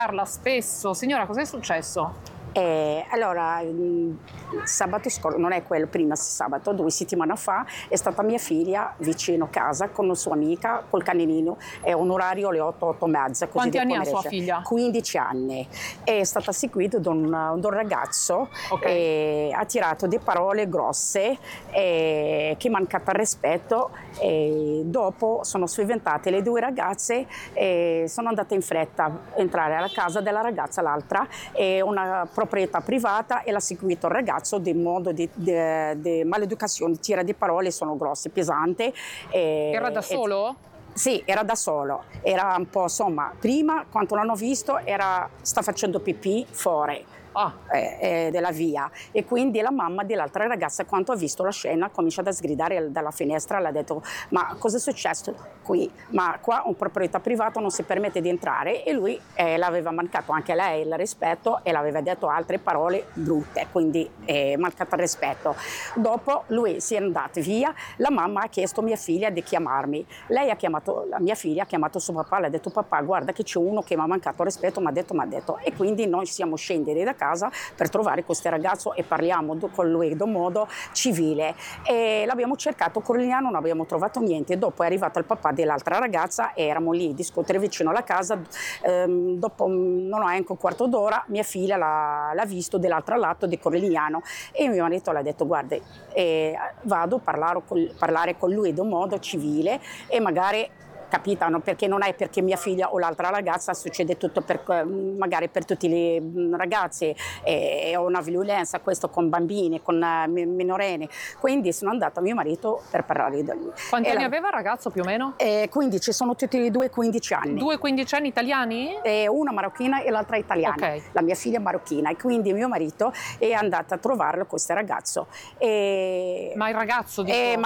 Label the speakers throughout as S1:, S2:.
S1: Parla spesso. Signora, cos'è successo?
S2: Allora, sabato scorso, non è quello, prima sabato, 2 settimane fa, è stata mia figlia vicino casa con una sua amica, col cagnolino, è un orario alle 8, 8 e mezza. Così
S1: Quanti anni ha
S2: pomeriggio.
S1: sua figlia?
S2: 15 anni. È stata seguita da un ragazzo, ha tirato delle parole grosse, che mancata al rispetto, e dopo sono sventate le due ragazze e sono andate in fretta a entrare alla casa della ragazza, l'altra, è una proprietà privata, e l'ha seguito il ragazzo di modo di maleducazione, tira di parole, sono grosse, pesanti.
S1: Era da solo?
S2: Sì, era da solo, era un po', insomma, prima quando l'hanno visto sta facendo pipì fuori. Della via, e quindi la mamma dell'altra ragazza, quando ha visto la scena, ha cominciato a sgridare dalla finestra, le ha detto: ma cosa è successo qui? Ma qua un proprietà privato non si permette di entrare, e lui l'aveva mancato anche lei il rispetto e l'aveva detto altre parole brutte, quindi mancato il rispetto. Dopo lui si è andato via, la mamma ha chiesto a mia figlia di chiamarmi, lei ha chiamato, la mia figlia ha chiamato suo papà, le ha detto: papà, guarda che c'è uno che mi ha mancato il rispetto, mi ha detto, e quindi noi siamo scendere da casa per trovare questo ragazzo e parliamo con lui in un modo civile, e l'abbiamo cercato a Corigliano, non abbiamo trovato niente. Dopo è arrivato il papà dell'altra ragazza e eravamo lì a discutere vicino alla casa. Dopo non è anche un quarto d'ora mia figlia l'ha visto dall'altro lato di Corigliano, e mio marito le ha detto: guarda, vado a parlare con lui in un modo civile, e magari capitano, perché non è perché mia figlia o l'altra ragazza succede tutto magari per tutti i ragazzi, è una violenza questo con bambini, con minorenni, quindi sono andata a mio marito per parlare da lui.
S1: Quanti anni aveva il ragazzo più o meno?
S2: 15, sono tutti e due 15 anni.
S1: Due 15 anni italiani?
S2: Una marocchina e l'altra italiana, la mia figlia è marocchina, e quindi mio marito è andato a trovarlo questo ragazzo.
S1: Ma il ragazzo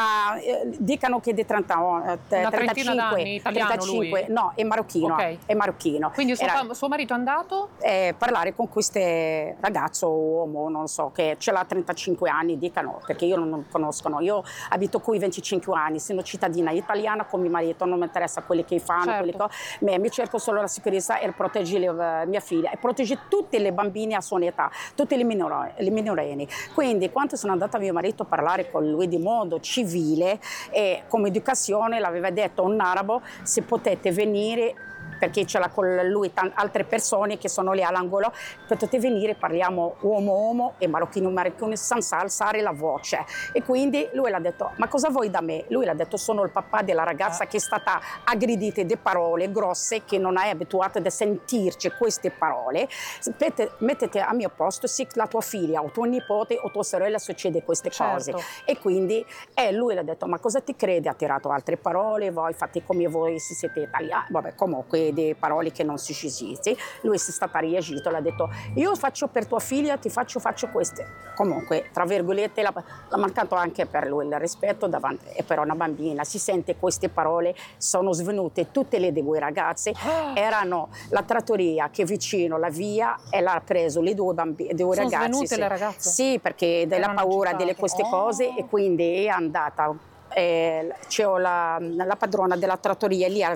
S2: dicono che è di 30, 35
S1: d'anni. Italiano
S2: 35,
S1: lui?
S2: no, è marocchino. È marocchino.
S1: Quindi suo marito è andato?
S2: Parlare con questo ragazzo, uomo, non so, che ce l'ha 35 anni, dicano, perché io non conoscono. Io abito qui 25 anni, sono cittadina italiana con mio marito, non mi interessa quelli che fanno, mi cerco solo la sicurezza e proteggere mia figlia e proteggere tutte le bambine a sua età, tutte le minorenni. Quindi quando sono andata a mio marito a parlare con lui di modo civile e come educazione, l'aveva detto in arabo: se potete venire, perché ce l'ha con lui altre persone che sono lì all'angolo, potete venire, parliamo uomo e marocchino senza alzare la voce. E quindi lui l'ha detto: ma cosa vuoi da me? Lui l'ha detto: sono il papà della ragazza che è stata aggredita di parole grosse, che non è abituata a sentirci queste parole. Mettete a mio posto, se la tua figlia o tuo nipote o tua sorella succede queste cose. E quindi lui l'ha detto: ma cosa ti credi? Ha tirato altre parole, voi fate come voi se siete italiani, vabbè, comunque delle parole che non si scessi. Lui si è stata reagito, l'ha detto: io faccio per tua figlia, ti faccio queste. Comunque, tra virgolette, l'ha mancato anche per lui il rispetto davanti, e però una bambina si sente queste parole, sono svenute tutte le due ragazze, erano la trattoria che è vicino la via, e l'ha preso le due ragazze.
S1: Sono svenute le ragazze?
S2: Sì, perché della paura delle queste cose, e quindi è andata. C'è la padrona della trattoria lì,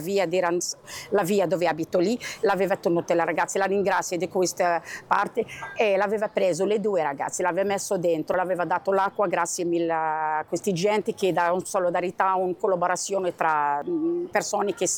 S2: la via dove abito lì, l'aveva tenuta la ragazza, la ringrazio di questa parte, e l'aveva preso le due ragazze, l'aveva messo dentro, l'aveva dato l'acqua, grazie mille a questi gente che dà una solidarietà, una collaborazione tra persone che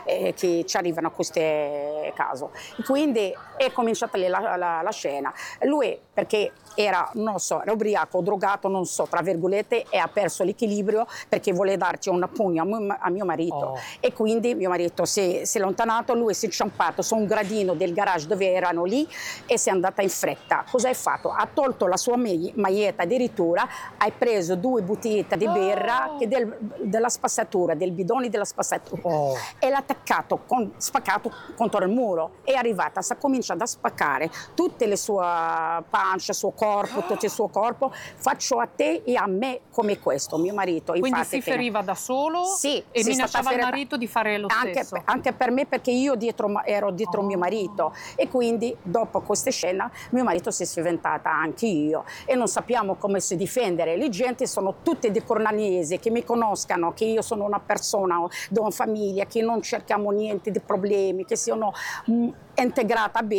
S2: ci arrivano a questo caso. Quindi è cominciata la scena. Lui, perché era, non so, era ubriaco, drogato, non so, tra virgolette, e ha perso l'equilibrio perché vuole darci una pugna a mio marito. E quindi mio marito si è allontanato, lui si è inciampato su un gradino del garage dove erano lì e si è andata in fretta. Cosa hai fatto? Ha tolto la sua maglietta, addirittura hai preso 2 bottigliette di birra della spazzatura, del bidone della spazzatura, e l'ha attaccato, spaccato contro il muro. È arrivata, si è cominciata a spaccare tutte le sue pancia, il suo corpo, tutto il suo corpo. Faccio a te e a me come questo, mio marito.
S1: Quindi Quindi si feriva da solo
S2: sì,
S1: e minacciava il marito di fare lo stesso.
S2: Anche per me, perché io ero dietro mio marito, e quindi dopo questa scena mio marito si è spaventata, anche io, e non sappiamo come si difendere. Le gente sono tutte di Cornaliese, che mi conoscano, che io sono una persona di una famiglia, che non cerchiamo niente di problemi, che siano integrata bene.